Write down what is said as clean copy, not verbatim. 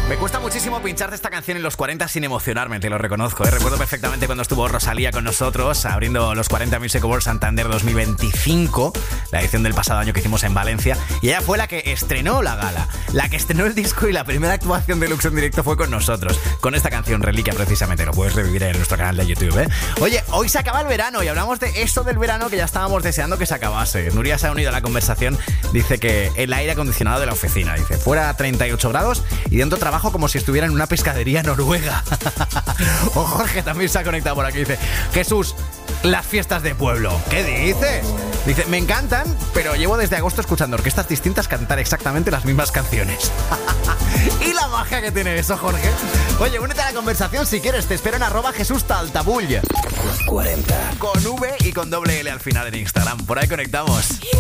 Me cuesta muchísimo pincharte esta canción en los 40 sin emocionarme, te lo reconozco, ¿eh? Recuerdo perfectamente cuando estuvo Rosalía con nosotros abriendo los 40 Music Awards Santander 2025, la edición del pasado año que hicimos en Valencia, y ella fue la que estrenó la gala, la que estrenó el disco, y la primera actuación de Lux en directo fue con nosotros, con esta canción Reliquia precisamente. Lo puedes revivir en nuestro canal de YouTube, ¿eh? Oye, hoy se acaba el verano y hablamos de eso del verano que ya estábamos deseando que se acabase. Nuria se ha unido a la conversación, dice que el aire acondicionado de la oficina, dice, fuera 38 grados y dentro trabajo como si estuviera en una pescadería noruega. O Jorge también se ha conectado por aquí, dice, Jesús, las fiestas de pueblo. ¿Qué dices? Dice, me encantan, pero llevo desde agosto escuchando orquestas distintas cantar exactamente las mismas canciones. Y la magia que tiene eso, Jorge. Oye, únete a la conversación si quieres, te espero en @JesusTaltabull. 40. Con V y con doble L al final en Instagram. Por ahí conectamos.